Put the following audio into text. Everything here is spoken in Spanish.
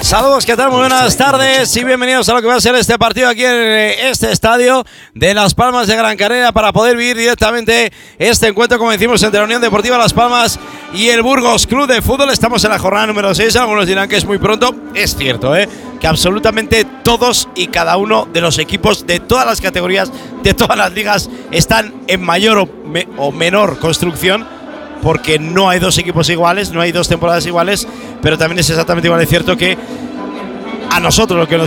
Saludos, ¿qué tal? Muy buenas tardes y bienvenidos a lo que va a ser este partido aquí en este estadio de Las Palmas de Gran Canaria para poder vivir directamente este encuentro, como decimos, entre la Unión Deportiva Las Palmas y el Burgos Club de Fútbol. Estamos en la jornada número 6, algunos dirán que es muy pronto. Es cierto, que absolutamente todos y cada uno de los equipos de todas las categorías, de todas las ligas, están en mayor o menor construcción, porque no hay dos equipos iguales, no hay dos temporadas iguales, pero también es exactamente igual de cierto que a nosotros lo que nos